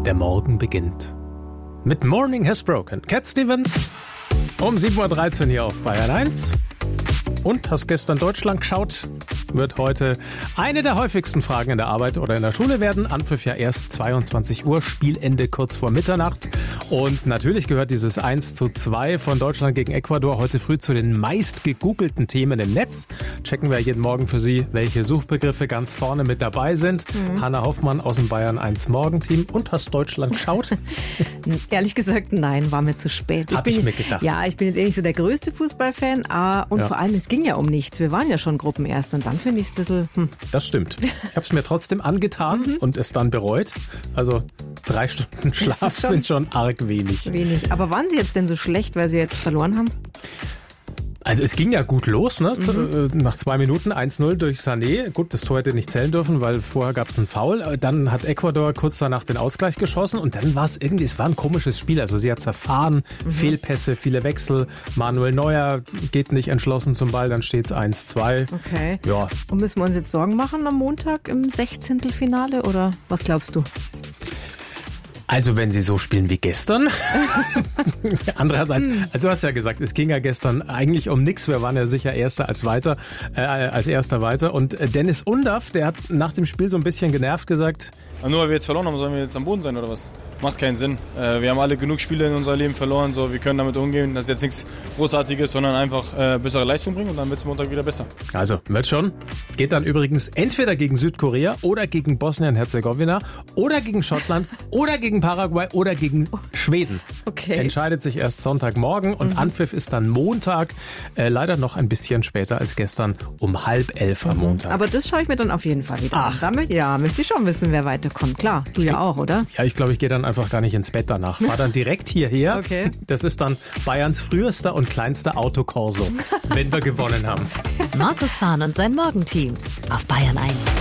Der Morgen beginnt. Mit Morning Has Broken. Cat Stevens um 7.13 Uhr hier auf Bayern 1. Und hast gestern Deutschland geschaut? Wird heute eine der häufigsten Fragen in der Arbeit oder in der Schule werden. Anpfiff ja erst 22 Uhr, Spielende kurz vor Mitternacht. Und natürlich gehört dieses 1:2 von Deutschland gegen Ecuador heute früh zu den meist gegoogelten Themen im Netz. Checken wir jeden Morgen für Sie, welche Suchbegriffe ganz vorne mit dabei sind. Hanna Hoffmann aus dem Bayern 1 Morgenteam. Und hast Deutschland geschaut? Ehrlich gesagt, nein, war mir zu spät. Hab ich mir gedacht. Ja, ich bin jetzt eh nicht so der größte Fußballfan. Und vor allem, es ging ja um nichts. Wir waren ja schon Gruppenerst und dann finde ich es ein bisschen... Das stimmt. Ich habe es mir trotzdem angetan und es dann bereut. Also 3 Stunden Schlaf sind schon arg wenig. Wenig. Aber waren Sie jetzt denn so schlecht, weil Sie jetzt verloren haben? Also es ging ja gut los, ne? Nach 2 Minuten 1:0 durch Sané. Gut, das Tor hätte nicht zählen dürfen, weil vorher gab es einen Foul. Dann hat Ecuador kurz danach den Ausgleich geschossen und dann war es irgendwie, es war ein komisches Spiel. Also sie hat zerfahren, Fehlpässe, viele Wechsel. Manuel Neuer geht nicht entschlossen zum Ball, dann steht es 1:2. Okay. Ja. Und müssen wir uns jetzt Sorgen machen am Montag im 16. Finale oder was glaubst du? Also wenn sie so spielen wie gestern. Andererseits, also du hast ja gesagt, es ging ja gestern eigentlich um nichts. Wir waren ja sicher Erster als Erster weiter. Und Dennis Undaff, der hat nach dem Spiel so ein bisschen genervt gesagt: Nur weil wir jetzt verloren haben, sollen wir jetzt am Boden sein oder was? Macht keinen Sinn. Wir haben alle genug Spiele in unserem Leben verloren, so wir können damit umgehen. Das ist jetzt nichts Großartiges, sondern einfach bessere Leistung bringen und dann wird es Montag wieder besser. Also, wird schon. Geht dann übrigens entweder gegen Südkorea oder gegen Bosnien-Herzegowina oder gegen Schottland oder gegen Paraguay oder gegen Schweden. Okay. Entscheidet sich erst Sonntagmorgen und Anpfiff ist dann Montag, leider noch ein bisschen später als gestern um 10:30 am Montag. Aber das schaue ich mir dann auf jeden Fall wieder an. Damit, möchte ich schon wissen, wer weiterkommt. Klar, du ja auch, oder? Ja, ich glaube, ich gehe dann einfach gar nicht ins Bett danach. Fahr dann direkt hierher. Okay. Das ist dann Bayerns frühester und kleinster Autokorso, wenn wir gewonnen haben. Markus Fahn und sein Morgenteam auf Bayern 1.